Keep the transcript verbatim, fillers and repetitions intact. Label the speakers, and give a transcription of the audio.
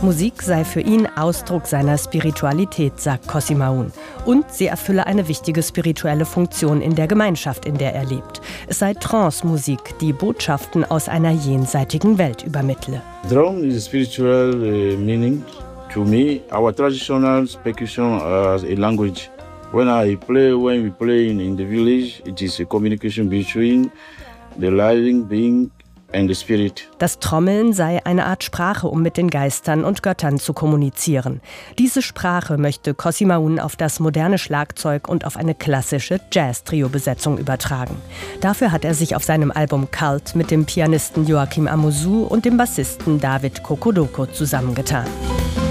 Speaker 1: Musik sei für ihn Ausdruck seiner Spiritualität, sagt Kosimaun. Und sie erfülle eine wichtige spirituelle Funktion in der Gemeinschaft, in der er lebt. Es sei Trance-Musik, die Botschaften aus einer jenseitigen Welt übermittle.
Speaker 2: Drum is a spiritual uh, meaning to me. Our traditional percussion as a language. When I play, when we play in, in the village, it is a communication between the living being and the spirit.
Speaker 1: Das Trommeln sei eine Art Sprache, um mit den Geistern und Göttern zu kommunizieren. Diese Sprache möchte Kosimaun auf das moderne Schlagzeug und auf eine klassische Jazz-Trio-Besetzung übertragen. Dafür hat er sich auf seinem Album Cult mit dem Pianisten Joachim Amouzou und dem Bassisten David Kokodoko zusammengetan.